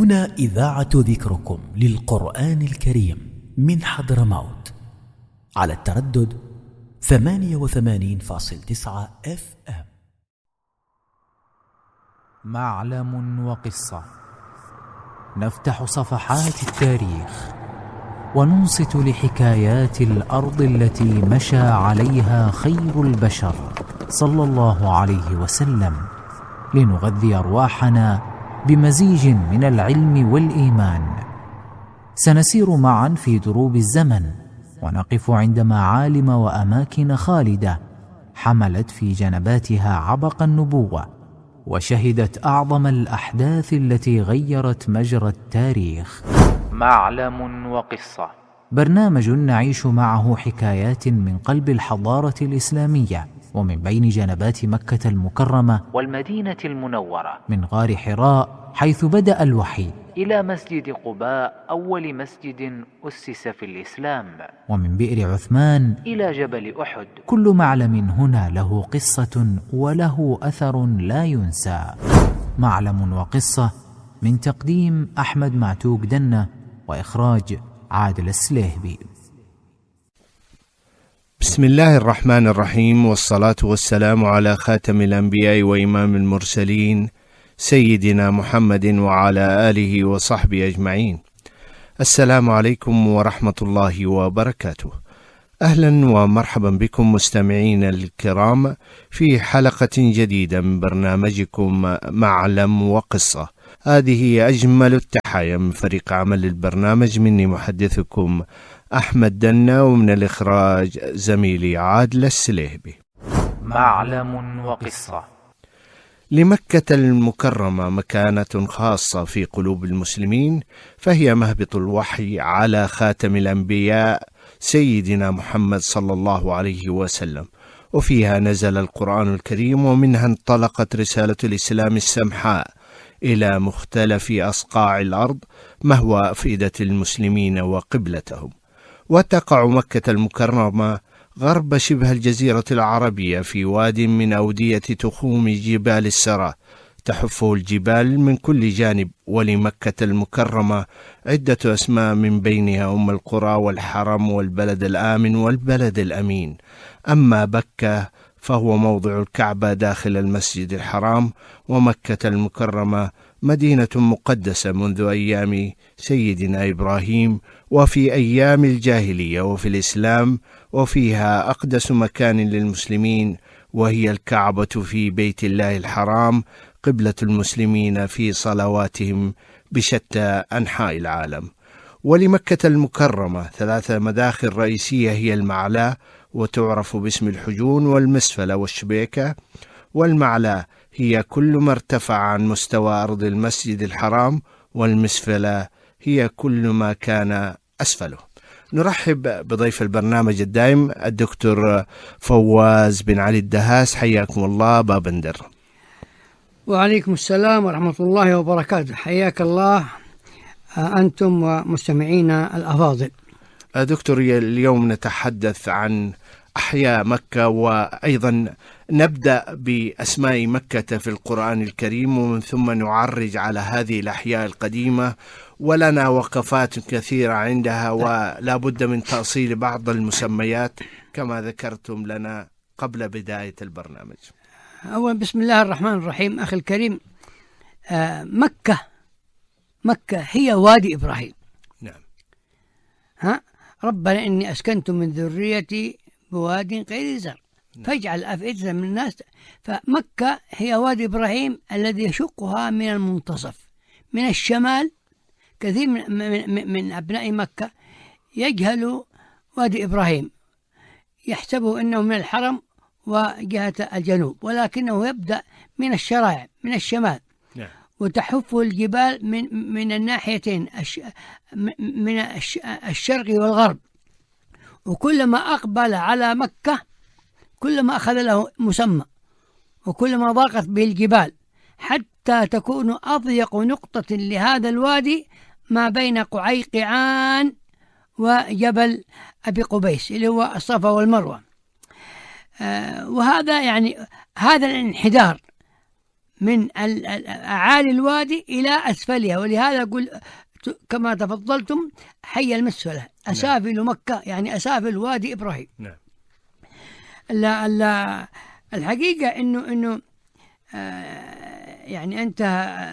هنا إذاعة ذكركم للقرآن الكريم من حضرموت على التردد 88.9 FM. معلم وقصة، نفتح صفحات التاريخ وننصت لحكايات الأرض التي مشى عليها خير البشر صلى الله عليه وسلم، لنغذي أرواحنا بمزيج من العلم والإيمان. سنسير معا في دروب الزمن ونقف عند معالم وأماكن خالدة حملت في جنباتها عبق النبوة وشهدت أعظم الأحداث التي غيرت مجرى التاريخ. معلم وقصة، برنامج نعيش معه حكايات من قلب الحضارة الإسلامية ومن بين جنبات مكة المكرمة والمدينة المنورة، من غار حراء حيث بدأ الوحي إلى مسجد قباء أول مسجد أسس في الإسلام، ومن بئر عثمان إلى جبل أحد. كل معلم هنا له قصة وله أثر لا ينسى. معلم وقصة، من تقديم أحمد معتوق دنة وإخراج عادل السليهبي. بسم الله الرحمن الرحيم، والصلاة والسلام على خاتم الأنبياء وإمام المرسلين سيدنا محمد وعلى آله وصحبه أجمعين. السلام عليكم ورحمة الله وبركاته. أهلا ومرحبا بكم مستمعين الكرام في حلقة جديدة من برنامجكم معلم وقصة. هذه أجمل التحايا من فريق عمل البرنامج، مني محدثكم أحمد دنة، ومن الإخراج زميلي عادل السليهبي. معلم وقصة. لمكة المكرمة مكانة خاصة في قلوب المسلمين، فهي مهبط الوحي على خاتم الأنبياء سيدنا محمد صلى الله عليه وسلم، وفيها نزل القرآن الكريم، ومنها انطلقت رسالة الإسلام السمحاء إلى مختلف أصقاع الأرض مهو أفئدة المسلمين وقبلتهم. وتقع مكة المكرمة غرب شبه الجزيرة العربية في واد من أودية تخوم جبال السرى، تحفه الجبال من كل جانب. ولمكة المكرمة عدة أسماء، من بينها أم القرى والحرم والبلد الآمن والبلد الأمين. أما بكة فهو موضع الكعبة داخل المسجد الحرام، ومكة المكرمة مدينة مقدسة منذ أيام سيدنا إبراهيم وفي أيام الجاهلية وفي الإسلام، وفيها أقدس مكان للمسلمين، وهي الكعبة في بيت الله الحرام، قبلة المسلمين في صلواتهم بشتى أنحاء العالم. ولمكة المكرمة 3 مداخل رئيسية، هي المعلى، وتعرف باسم الحجون والمسفلة والشبيكة. والمعلى هي كل ما ارتفع عن مستوى أرض المسجد الحرام، والمسفلة هي كل ما كان أسفله. نرحب بضيف البرنامج الدائم الدكتور فواز بن علي الدهاس، حياكم الله بابندر. وعليكم السلام ورحمة الله وبركاته، حياك الله أنتم ومستمعينا الأفاضل. دكتور، اليوم نتحدث عن أحياء مكة، وأيضا نبدأ بأسماء مكة في القرآن الكريم، ومن ثم نعرج على هذه الأحياء القديمة، ولنا وقفات كثيرة عندها، ولا بد من تأصيل بعض المسميات كما ذكرتم لنا قبل بداية البرنامج. أولا بسم الله الرحمن الرحيم. أخي الكريم، مكة هي وادي إبراهيم. نعم. ربنا إني أسكنت من ذريتي بواد غير زر فاجعل أفئدة من الناس. فمكة هي وادي إبراهيم الذي يشقها من المنتصف من الشمال. كثير من أبناء مكة يجهلوا وادي إبراهيم، يحسبوا أنه من الحرم وجهة الجنوب، ولكنه يبدأ من الشرائع من الشمال، وتحفه الجبال من الناحيتين، من الشرق والغرب. وكلما أقبل على مكة كلما أخذ له مسمى، وكلما ضاقت به الجبال، حتى تكون أضيق نقطة لهذا الوادي ما بين قعيقعان وجبل أبي قبيس اللي هو الصفا والمروة. وهذا يعني هذا الانحدار من أعالي الوادي إلى أسفلها، ولهذا أقول كما تفضلتم حي المسفلة، أسافل مكة يعني أسافل وادي إبراهيم. نعم. الحقيقة إنه يعني أنت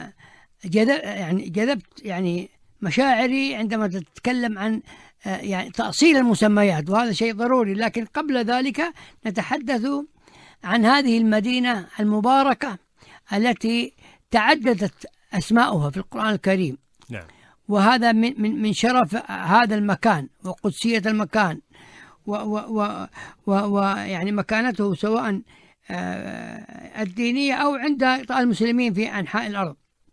جذبت يعني مشاعري عندما تتكلم عن يعني تأصيل المسميات، وهذا شيء ضروري. لكن قبل ذلك نتحدث عن هذه المدينة المباركة التي تعددت أسماؤها في القرآن الكريم. نعم. وهذا من شرف هذا المكان وقدسية المكان ويعني مكانته سواء الدينية أو عند المسلمين في أنحاء الأرض.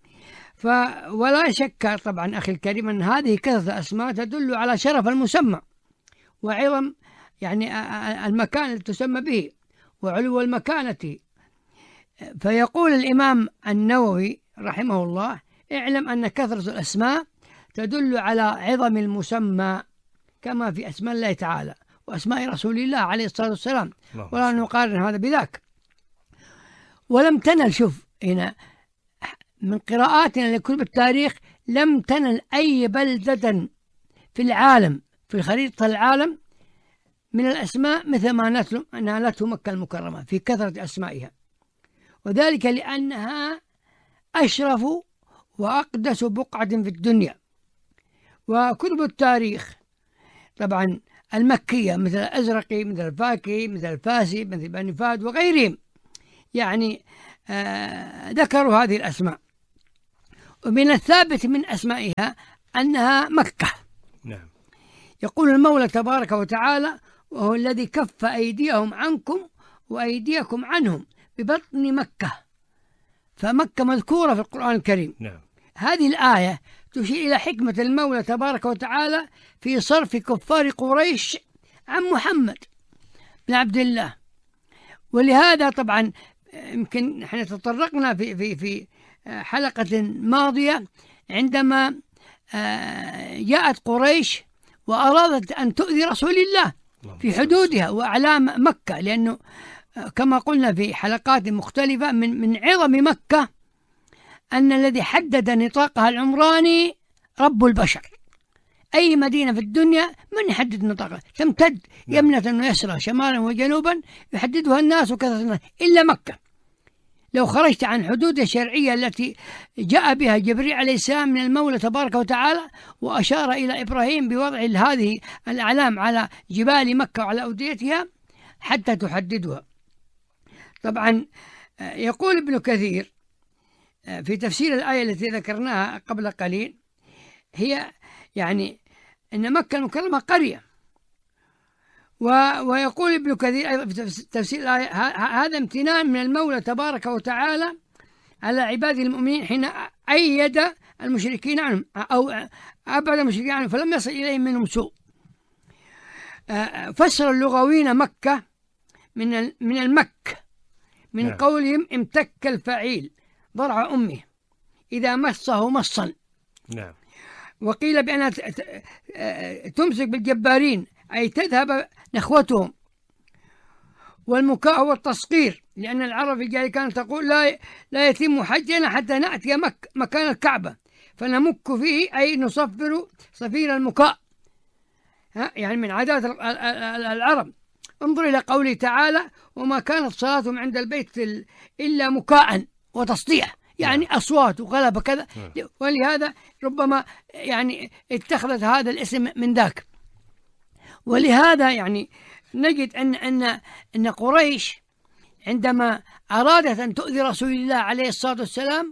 ولا شك طبعا أخي الكريم أن هذه كثرة أسماء تدل على شرف المسمى وعظم يعني المكان الذي تسمى به وعلو المكانة. فيقول الإمام النووي رحمه الله: اعلم أن كثرة الأسماء تدل على عظم المسمى كما في أسماء الله تعالى وأسماء رسول الله عليه الصلاة والسلام، ولا نقارن هذا بذاك. ولم تنل، شوف هنا من قراءاتنا لكتب التاريخ، لم تنل أي بلدة في العالم في خريطة العالم من الأسماء مثل ما نالته مكة المكرمة في كثرة أسمائها، وذلك لأنها أشرف وأقدس بقعة في الدنيا. وكتب التاريخ طبعا المكية مثل الأزرقي مثل الفاكي مثل الفاسي مثل بني فهد وغيرهم يعني ذكروا هذه الأسماء. ومن الثابت من أسمائها أنها مكة. نعم. يقول المولى تبارك وتعالى: وهو الذي كف أيديهم عنكم وأيديكم عنهم ببطن مكة. فمكة مذكورة في القرآن الكريم. نعم. هذه الآية تشير إلى حكمة المولى تبارك وتعالى في صرف كفار قريش عن محمد بن عبد الله. ولهذا طبعا يمكن نحن تطرقنا في حلقة ماضية عندما جاءت قريش وأرادت أن تؤذي رسول الله في حدودها وأعلام مكة، لأنه كما قلنا في حلقات مختلفة من عظم مكة أن الذي حدد نطاقها العمراني رب البشر. أي مدينة في الدنيا من يحدد نطاقها؟ تمتد يمنة ويسرى شمالا وجنوبا يحددها الناس وكثرة الناس، إلا مكة. لو خرجت عن حدود الشرعية التي جاء بها جبريل عليه السلام من المولى تبارك وتعالى وأشار إلى إبراهيم بوضع هذه الأعلام على جبال مكة وعلى أوديتها حتى تحددها. طبعا يقول ابن كثير في تفسير الآية التي ذكرناها قبل قليل، هي يعني أن مكة المكرمة قرية. ويقول ابن كثير أيضا في تفسير الآية: هذا امتنان من المولى تبارك وتعالى على عباده المؤمنين حين أيد المشركين عنهم أو أبعد المشركين عنهم فلم يصل إليهم منهم سوء. فسر اللغويين مكة من المك من قولهم امتك الفعيل ضرع أمه إذا مسه مصا. نعم. وقيل بأنها تمسك بالجبارين أي تذهب نخوتهم. والمكاء هو التصغير، لأن العرب الجاهلية كانت تقول لا يتم حجنا حتى نأتي مكان الكعبة فنمك فيه، أي نصفر صفير المكاء، يعني من عادات العرب. انظر إلى قوله تعالى: وما كانت صلاتهم عند البيت إلا مكاء وتصديح، يعني أصوات وغلبة كذا. ولهذا ربما يعني اتخذت هذا الاسم من ذاك. ولهذا يعني نجد أن قريش عندما أرادت أن تؤذي رسول الله عليه الصلاة والسلام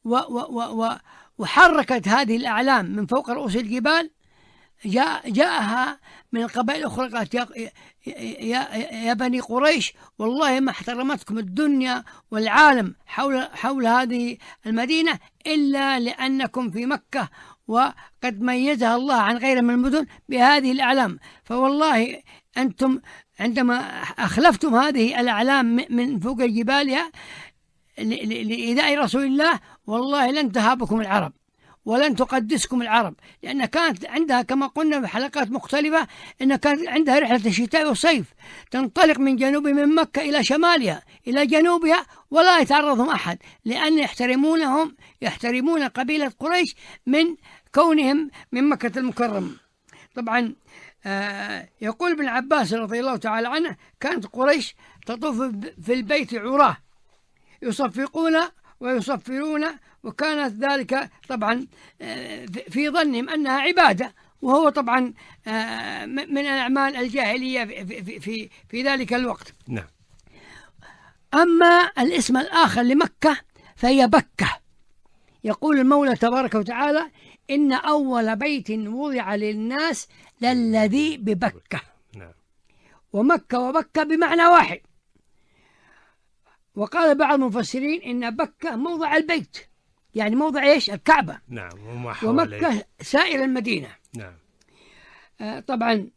وحركت هذه الأعلام من فوق رؤوس الجبال، جاءها من القبائل الأخرى قالت: يا بني قريش والله ما احترمتكم الدنيا والعالم حول هذه المدينة إلا لأنكم في مكة، وقد ميزها الله عن غيرها من المدن بهذه الأعلام. فوالله أنتم عندما أخلفتم هذه الأعلام من فوق جبالها لإيذاء رسول الله والله لن تهابكم العرب ولن تقدسكم العرب، لأن كانت عندها كما قلنا في حلقات مختلفة أن كانت عندها رحلة الشتاء والصيف، تنطلق من جنوب من مكة إلى شمالها إلى جنوبها ولا يتعرضهم أحد، لأن يحترمون قبيلة قريش من كونهم من مكة المكرمة. طبعا يقول ابن عباس رضي الله تعالى عنه كانت قريش تطوف في البيت عراه يصفقون ويصفرون، وكانت ذلك طبعا في ظنهم أنها عبادة، وهو طبعا من الأعمال الجاهلية في ذلك الوقت. نعم. أما الاسم الآخر لمكة فهي بكة. يقول المولى تبارك وتعالى إن أول بيت وضع للناس للذي ببكة. نعم. ومكة وبكة بمعنى واحد. وقال بعض المفسرين إن بكة موضع البيت، يعني موضع إيش؟ الكعبة. نعم. ومكة سائر المدينة. نعم. طبعا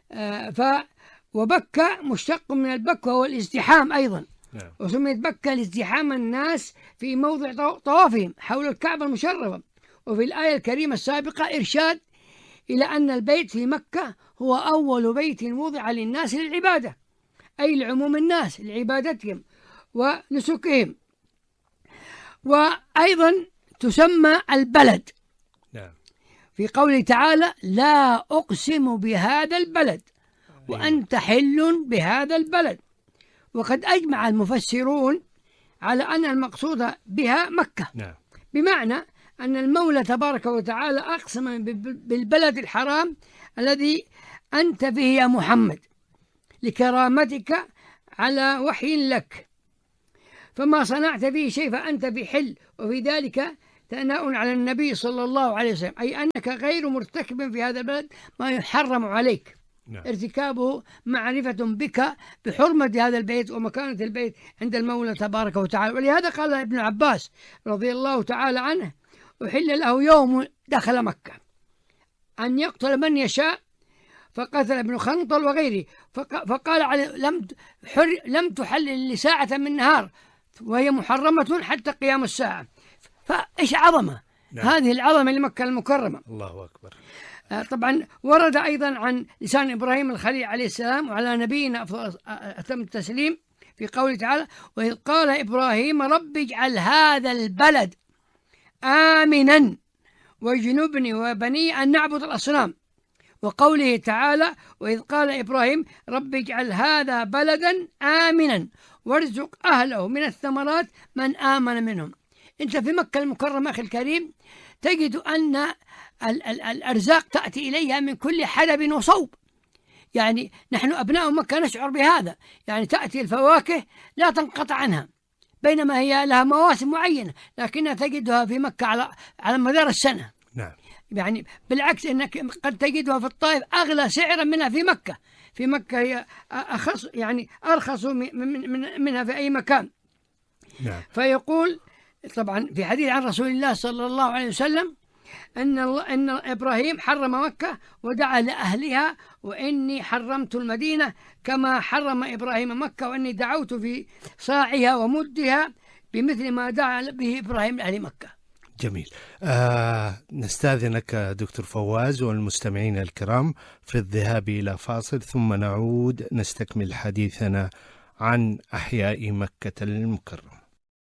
وبكة مشتق من البك وهو الازدحام أيضا. نعم. وسميت بكة لازدحام الناس في موضع طوافهم حول الكعبة المشرفة. وفي الآية الكريمة السابقة إرشاد إلى أن البيت في مكة هو أول بيت وضع للناس للعبادة، أي لعموم الناس لعبادتهم ونسكهم. وأيضا تسمى البلد. نعم. في قوله تعالى لا أقسم بهذا البلد وأنت حل بهذا البلد. وقد أجمع المفسرون على أن المقصود بها مكة. نعم. بمعنى أن المولى تبارك وتعالى أقسم بالبلد الحرام الذي أنت فيه يا محمد لكرامتك على وحي لك، فما صنعت فيه شيء فأنت في حل. وفي ذلك ثناء على النبي صلى الله عليه وسلم، أي أنك غير مرتكب في هذا البلد ما يحرم عليك. نعم. ارتكابه معرفة بك بحرمة هذا البيت ومكانة البيت عند المولى تبارك وتعالى. ولهذا قال ابن عباس رضي الله تعالى عنه أحل له يوم دخل مكة أن يقتل من يشاء فقتل ابن خنطل وغيره، فقال لم تحلل لساعة من نهار وهي محرمة حتى قيام الساعة. فإيش عظمة. نعم. هذه العظمة لمكة المكرمة. الله أكبر. طبعا ورد أيضا عن لسان إبراهيم الخليل عليه السلام وعلى نبينا أتم التسليم في قوله تعالى وإذ قال إبراهيم رب اجعل هذا البلد آمنا واجنبني وبني أن نعبد الأصنام. وقوله تعالى وإذ قال إبراهيم رب اجعل هذا بلدا آمنا وارزق أهله من الثمرات من آمن منهم. أنت في مكة المكرمة أخي الكريم تجد أن الأرزاق تأتي إليها من كل حدب وصوب. يعني نحن أبناء مكة نشعر بهذا، يعني تأتي الفواكه لا تنقطع عنها، بينما هي لها مواسم معينة لكنها تجدها في مكة على مدار السنة. نعم. يعني بالعكس أنك قد تجدها في الطائف أغلى سعرا منها في مكة. في مكة هي أخص يعني أرخص منها في أي مكان. نعم. فيقول طبعا في حديث عن رسول الله صلى الله عليه وسلم أن إبراهيم حرم مكة ودعا لأهلها وإني حرمت المدينة كما حرم إبراهيم مكة وإني دعوت في صاعها ومدها بمثل ما دعا به إبراهيم لأهل مكة. جميل. نستأذنك دكتور فواز والمستمعين الكرام في الذهاب إلى فاصل ثم نعود نستكمل حديثنا عن أحياء مكة المكرمة.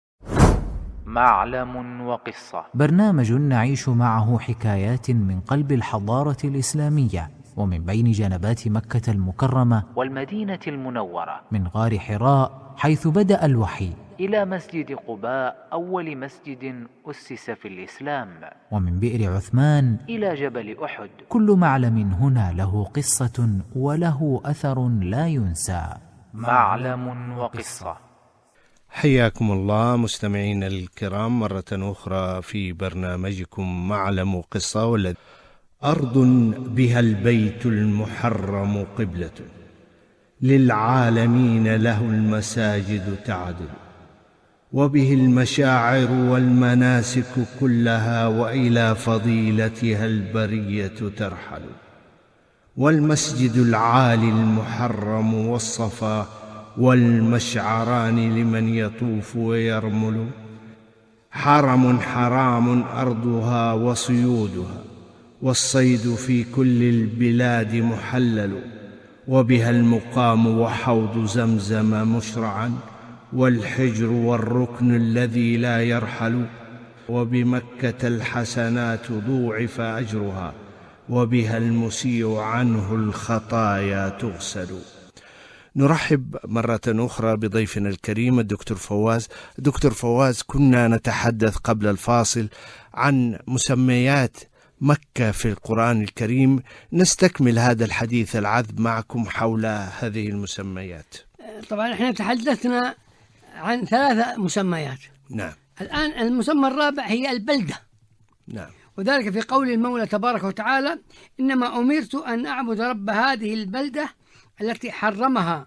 معلم وقصة، برنامج نعيش معه حكايات من قلب الحضارة الإسلامية ومن بين جنبات مكة المكرمة والمدينة المنورة، من غار حراء حيث بدأ الوحي إلى مسجد قباء أول مسجد أسس في الإسلام، ومن بئر عثمان إلى جبل أحد. كل معلم هنا له قصة وله أثر لا ينسى. معلم وقصة. حياكم الله مستمعين الكرام مرة أخرى في برنامجكم معلم وقصة. والذي أرض بها البيت المحرم قبلة للعالمين له المساجد تعدل وبه المشاعر والمناسك كلها وإلى فضيلتها البرية ترحل والمسجد العالي المحرم والصفا والمشعران لمن يطوف ويرمل حرم حرام أرضها وصيودها، والصيد في كل البلاد محلل، وبها المقام وحوض زمزم مشرعا، والحجر والركن الذي لا يرحل، وبمكة الحسنات ضوعف أجرها، وبها المسيء عنه الخطايا تغسل. نرحب مرة أخرى بضيفنا الكريم الدكتور فواز. دكتور فواز، كنا نتحدث قبل الفاصل عن مسميات مكة في القرآن الكريم، نستكمل هذا الحديث العذب معكم حول هذه المسميات. طبعا احنا تحدثنا عن 3 مسميات. نعم. الآن المسمى الرابع هي البلدة. نعم. وذلك في قول المولى تبارك وتعالى: إنما أمرت أن أعبد رب هذه البلدة التي حرمها.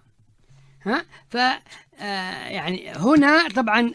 يعني هنا طبعا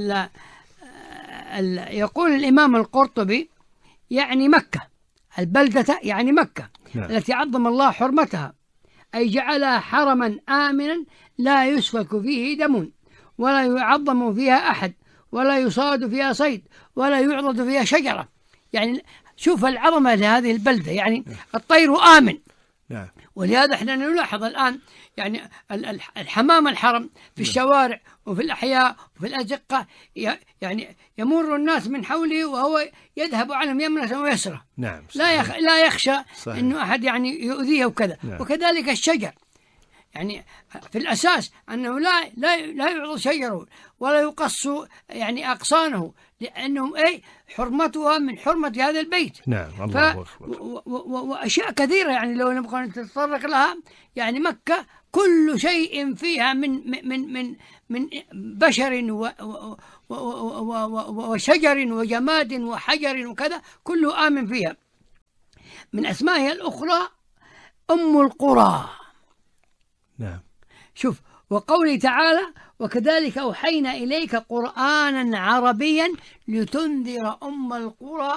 يقول الإمام القرطبي يعني مكة، البلدة يعني مكة. نعم. التي عظم الله حرمتها، أي جعلها حرما آمنا لا يسفك فيه دم، ولا يعظم فيها أحد، ولا يصاد فيها صيد، ولا يعرض فيها شجرة. يعني شوف العظمة لهذه البلدة، يعني الطير آمن. نعم. ولهذا احنا نلاحظ الآن يعني الحمام الحرم في الشوارع وفي الأحياء وفي الأزقة، يعني يمر الناس من حوله وهو يذهب عنهم يمنة ويسرى. نعم. لا يخشى صحيح. إنه أحد يعني يؤذيه وكذا. نعم. وكذلك الشجر، يعني في الأساس أنه لا يعض شجره ولا يقص يعني أغصانه، لأنهم حرمتها من حرمة هذا البيت. نعم. الله أكبر. وأشياء كثيرة يعني لو نبغى نتطرق لها، يعني مكة كل شيء فيها من بشر وشجر وجماد وحجر وكذا، كله آمن فيها. من أسمائها الأخرى أم القرى. نعم. شوف، وقوله تعالى: وكذلك أوحينا إليك قرآنا عربيا لتنذر أم القرى